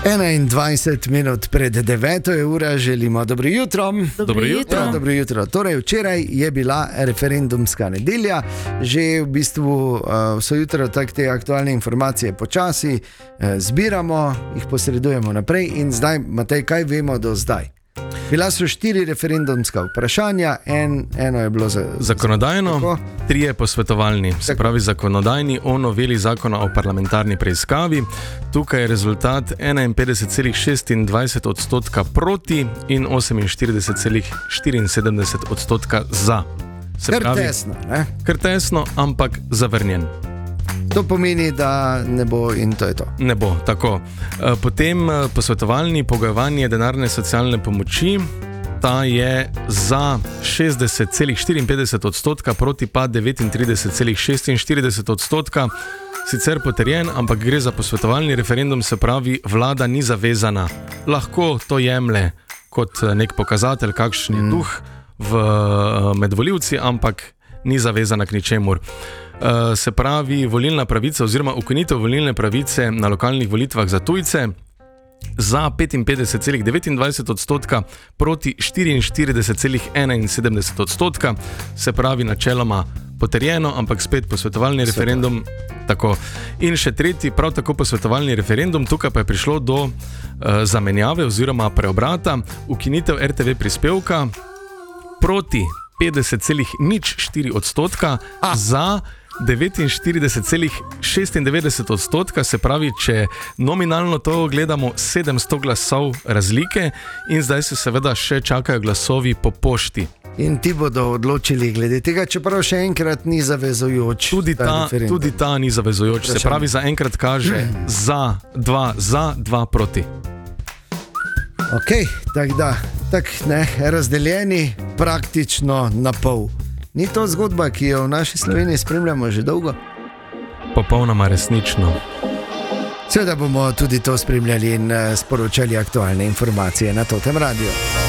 21 minut pred 9. ura želimo dobro jutro. Dobro jutro. Torej, včeraj je bila referendumska nedelja, že v bistvu vso jutro te aktualne informacije počasi zbiramo, jih posredujemo naprej in zdaj, Matej, kaj vemo do zdaj? Bila so 4 referendumska vprašanja, eno je bilo zakonodajno, 3 posvetovalni, se pravi zakonodajni o noveli zakona o parlamentarni preiskavi. Tukaj je rezultat 51,26% proti in 48,74% za. Se pravi, tesno, ne? Kar tesno, ampak zavrnjen. To pomeni, da ne bo in to je to. Ne bo, tako. Potem posvetovalni pogojevanje denarne socialne pomoči, ta je za 60,54% proti pa 39,46%. Sicer potrjen, ampak gre za posvetovalni referendum, se pravi, vlada ni zavezana. Lahko to jemlje kot nek pokazatelj, kakšen je duh med volivci, ampak ni zavezana k ničemur. Se pravi, volilna pravica oziroma ukinitev volilne pravice na lokalnih volitvah za tujce za 55,29% proti 44,71%. Se pravi, načeloma potrjeno, ampak spet posvetovalni referendum. Tako. In še tretji, prav tako posvetovalni referendum, tukaj pa je prišlo do zamenjave oziroma preobrata, ukinitev RTV prispevka proti 50,04% za 49,96%, se pravi, če nominalno to gledamo, 700 glasov razlike in zdaj se seveda še čakajo glasovi po pošti. In ti bodo odločili glede tega, čeprav še enkrat ni zavezujoč. Tudi ta ni zavezujoč, se pravi, za enkrat kaže za 2 proti. Ok, tako razdeljeni praktično na pol. Ni to zgodba, ki jo v naši Sloveniji spremljamo že dolgo? Popolnoma resnično. Seveda bomo tudi to spremljali in sporočali aktualne informacije na Totem Radio.